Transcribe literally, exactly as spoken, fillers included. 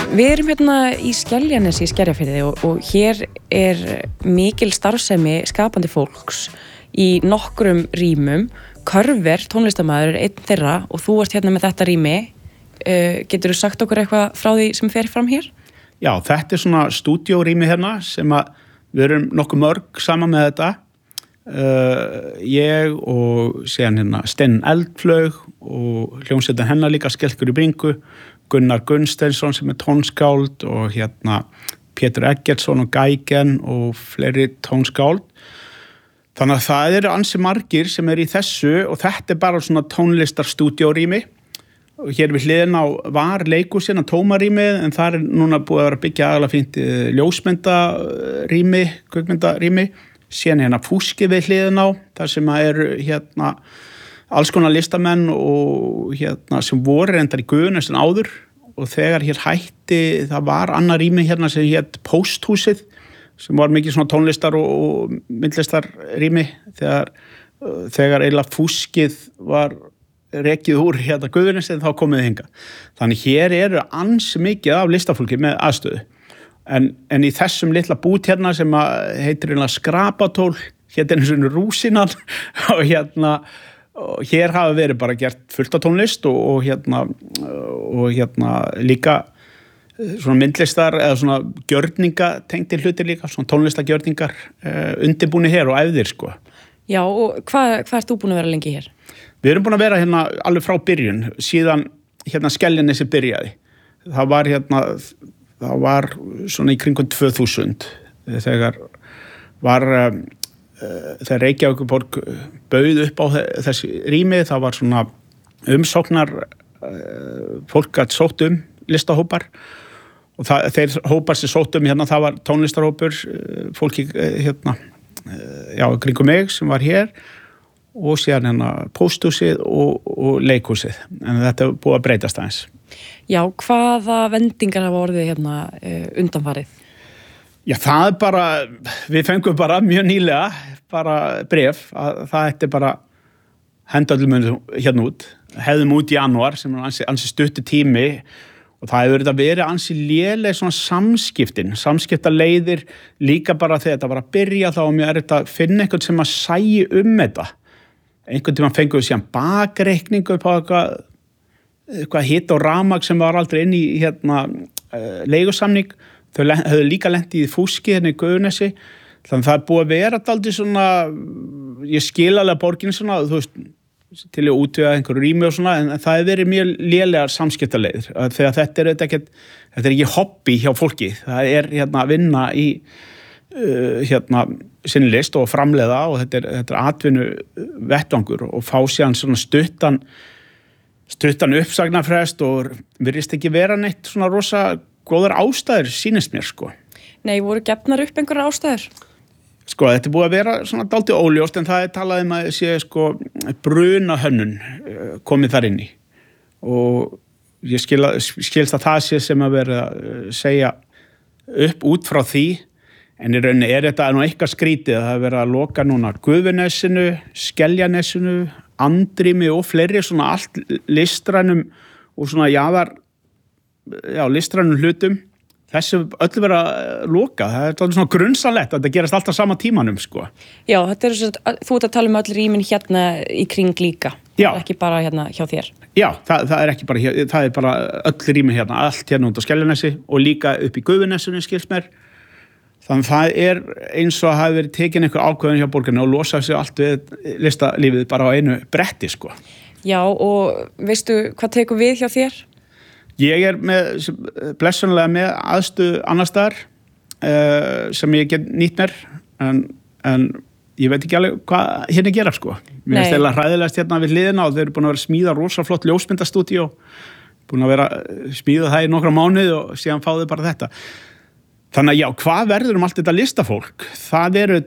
Við erum hérna í Skeljanesi í Skerjafirði og, og hér er mikil starfsemi skapandi fólks í nokkrum rýmum. Körver, tónlistarmaður, er einn þeirra og þú ert hérna með þetta rými. Uh, geturðu sagt okkur eitthvað frá því sem fer fram hér? Já, þetta er svona stúdíórými hérna sem að við erum nokkuð mörg saman með þetta. Uh, ég og síðan hérna Steinn Eldflaug og hljómsveitin hennar líka Skelkur í bringu, Gunnar Gunnsteinsson sem er tónskáld og hérna Pétur Eggertsson og Geigen og fleiri tónskáld. Þannig að það eru ansi margir sem er í þessu og þetta er bara svona tónlistarstúdíórými. Og hér við hliðina á var leikhúsið að tómarými en það er núna búið að vera byggja aðalega fínt ljósmyndarými, kvikmyndarými. Síðan hérna fúski við hliðina á þar sem að eru hérna alls konar listamenn og hérna sem voru reyndar í Guðunes en áður og þegar hér hætti það var annar rými hérna sem hét Pósthúsið sem var mikið svona tónlistar og, og myndlistar rými þegar, þegar eiginlega fúskið var rekið úr hérna Guðunes en þá komið hinga. Þannig hér eru ansi mikið af listafólki með aðstöðu. En, en í þessum litla bút hérna sem að heitir hérna Skrapatól, hérna er svona rúsinan og hérna og hér hafa verið bara gert fullt af tónlist og, og hérna og hérna líka svona myndlistar eða svona gjörninga tengdir hlutir líka, svona tónlistagjörningar uh, undirbúni hér og æfðir sko. Já, og hvað, hvað ert þú búin að vera lengi hér? Við erum búin að vera hérna alveg frá byrjun, síðan hérna Skeljanesi byrjaði. Það var hérna það var svona í kringum tvö þúsund þegar var um, þegar Reykjavíkurborg bauð upp á þessi rými, það var svona umsóknar fólk að sótt um listahópar og það, þeir hópar sem sótt um hérna, það var tónlistarhópur fólki hérna já, kringum mig sem var hér og síðan hérna Pósthúsið og, og leikhúsið en þetta er búið að breytast aðeins. Já, hvaða vendingar hafa orðið hérna undanfarið? Já, það er bara, við fengum bara mjög nýlega, bara bref, að það ætti bara henda öllum hérna út. Hefðum út í janúar, sem er ansi, ansi stuttur tími, og það hefur þetta verið ansi léleg svona samskiptin, samskiptaleiðir, líka bara þegar þetta var að byrja, þá var mjög erfitt að finna einhvern sem að sæi um þetta. Einhvern tímann fengum við síðan bakreikningu upp á eitthvað, eitthvað hitt og rafmagn sem var aldrei inn í hérna, leigusamning. Þau höfðu líka lent í fúski hérna í Guðunesi, þannig það er búið að vera dálítið svona, ég skil alveg borgin svona, þú veist, til að útvega einhverju rými og svona, en það hefur verið mjög lélegar samskiptaleiðir, þegar þetta er ekki, þetta er ekki hobby hjá fólki, það er hérna að vinna í uh, hérna sinni list og framleiða og þetta er, þetta er atvinnu vettvangur og fá síðan svona stuttan, stuttan uppsagnarfrest og virðist ekki vera neitt svona rosa góðar ástæður sýnist mér sko. Nei, voru gefnar upp einhverjar ástæður? Sko, þetta er búið að vera svona dálítið óljóst en það er talað um að sé sko brunahönnun komið þar inn í og ég skil, skilst að það sé sem að vera að segja upp út frá því en í rauninni er þetta nú eitthvað skrítið að það er verið að loka núna Gufunesinu, Skeljanesinu, Andrými og fleiri svona allt listrænum og svona jaðar já, listrænum hlutum þessu öllu vera að loka það er svona grunnsanlegt að þetta gerast alltaf sama tímanum sko. Já, þetta er svo þú ert að tala um öll rýmin hérna í kring líka já. Ekki bara hérna hjá þér Já, það, það er ekki bara hér, það er bara öll rýmin hérna, allt hérna út á Skeljanesi og líka upp í Gufunesinu skilst mér þannig það er eins og að hafi verið tekin einhver ákveðin hjá borginni og losa sig allt við listalífið bara á einu bretti sko. Já, og veistu hvað tekur við hjá þér? Ég er með, blessunlega með aðstöðu annars staðar uh, sem ég get nýtt mér en, en ég veit ekki alveg hvað hérna gera sko. Mér finnst eða hræðilegast hérna við hliðina og þeir eru búin að vera að smíða rosa flott ljósmyndastúdíó, búin að vera smíða það í nokkra mánuði og síðan fá þau bara þetta. Þannig að já, hvað verður um allt þetta listafólk? Það eru